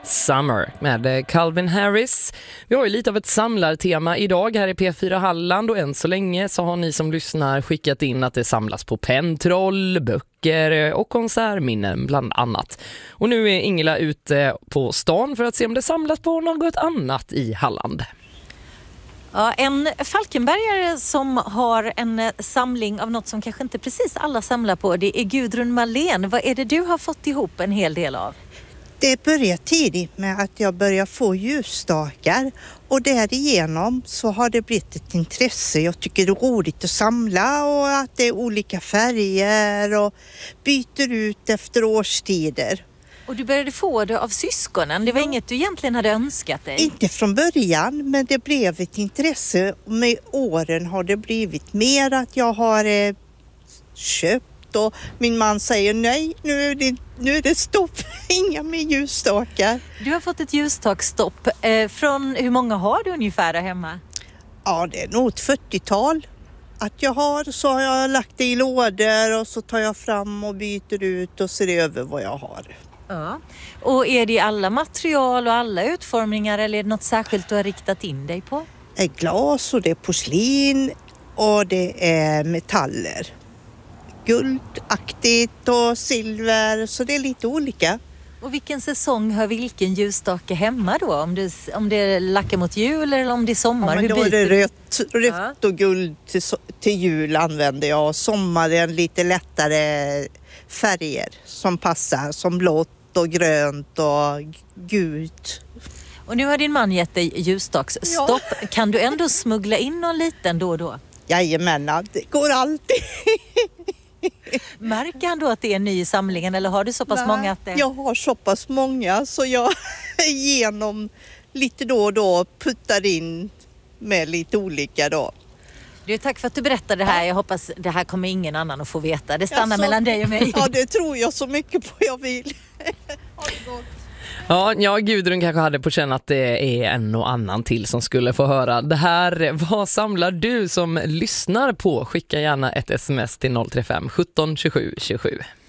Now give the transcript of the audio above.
Summer med Calvin Harris. Vi har ju lite av ett samlartema idag här i P4 Halland och än så länge så har ni som lyssnar skickat in att det samlas på pentroll, böcker och konsertminnen bland annat. Och nu är Ingela ute på stan för att se om det samlas på något annat i Halland. Ja, en Falkenbergare som har en samling av något som kanske inte precis alla samlar på, det är Gudrun Malén. Vad är det du har fått ihop en hel del av? Det började tidigt med att jag började få ljusstakar och därigenom så har det blivit ett intresse. Jag tycker det är roligt att samla och att det är olika färger och byter ut efter årstider. Och du började få det av syskonen, det var inget du egentligen hade önskat dig? Inte från början, men det blev ett intresse. Med åren har det blivit mer att jag har köpt. Och min man säger nej, nu är det stopp, inga mer ljusstakar. Du har fått ett ljusstakstopp. Från hur många har du ungefär där hemma? Ja, det är nog ett 40-tal. Att jag har, så har jag lagt det i lådor och så tar jag fram och byter ut och ser över vad jag har. Ja. Och är det alla material och alla utformningar eller är det något särskilt du har riktat in dig på? Det är glas och det är porslin och det är metaller. Guldaktigt och silver, så det är lite olika. Och vilken säsong har vilken ljusstake hemma då? Om det är lackar mot jul eller om det är sommar? Ja, men då är det rött och guld till jul använder jag. Och sommaren lite lättare färger som passar, som blått och grönt och gult. Och nu har din man gett dig ljusstaksstopp. Ja. Kan du ändå smuggla in någon liten då och då? Jajamän, det går alltid. Märker han då att det är en ny i samlingen eller har du så pass många att det... Jag har så pass många så jag genom lite då och då puttar in med lite olika då. Du, tack för att du berättade det här. Jag hoppas det här kommer ingen annan att få veta. Det stannar mellan dig och mig. Ja, det tror jag så mycket på jag vill. Ha det gott. Ja, Gudrun kanske hade på känn att det är en och annan till som skulle få höra det här. Vad samlar du som lyssnar på? Skicka gärna ett sms till 035 17 27 27.